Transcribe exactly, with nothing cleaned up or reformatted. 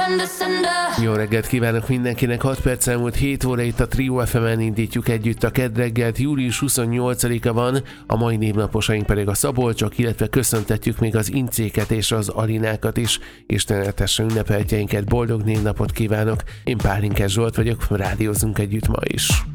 Jó reggelt kívánok mindenkinek, hat perc elmúlt hét óra itt a Trio ef emen indítjuk együtt a kedd reggelt, július huszonnyolcadika van, a mai névnaposaink pedig a Szabolcsok, illetve köszöntetjük még az Incéket és az Alinákat is. Istenetesen ünnepeltjeinket, boldog névnapot kívánok, én Pálinkás Zsolt vagyok, rádiózunk együtt ma is.